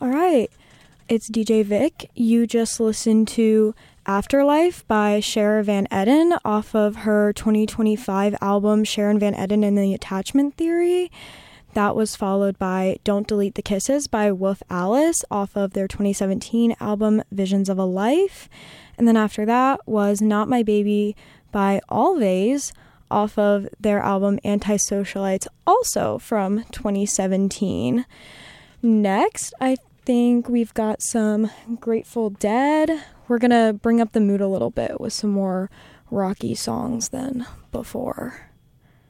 All right. It's DJ Vic. You just listened to Afterlife by Sharon Van Etten off of her 2025 album Sharon Van Etten and the Attachment Theory. That was followed by Don't Delete the Kisses by Wolf Alice off of their 2017 album Visions of a Life. And then after that was Not My Baby by Always off of their album Antisocialites, also from 2017. Next, I think we've got some Grateful Dead. We're gonna bring up the mood a little bit with some more rocky songs than before.